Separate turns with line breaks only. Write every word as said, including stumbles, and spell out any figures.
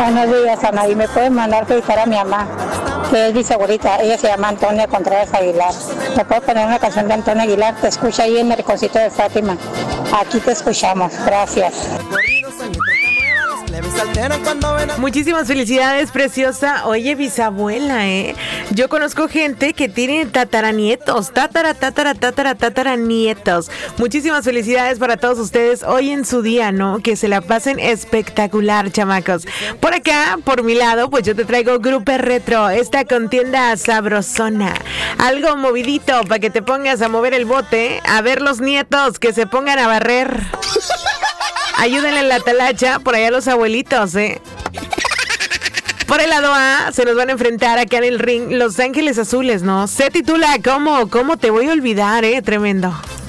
Buenos días, Ana. Y me pueden mandar felicitar a mi mamá, que es mi abuelita. Ella se llama Antonia Contreras Aguilar. ¿Me puedo poner una canción de Antonia Aguilar? Te escucha ahí en el Rinconcito de Fátima. Aquí te escuchamos. Gracias.
Muchísimas felicidades, preciosa. Oye, bisabuela, ¿eh? Yo conozco gente que tiene tataranietos, tatara, tatara, tatara, tataranietos. Muchísimas felicidades para todos ustedes hoy en su día, ¿no? Que se la pasen espectacular, chamacos. Por acá, por mi lado, pues yo te traigo Grupo Retro, esta contienda sabrosona. Algo movidito para que te pongas a mover el bote, a ver los nietos que se pongan a barrer. Ayúdenle en la talacha, por allá los abuelitos, ¿eh? Por el lado A, se nos van a enfrentar acá en el ring Los Ángeles Azules, ¿no? Se titula ¿Cómo? ¿Cómo te voy a olvidar, eh? Tremendo.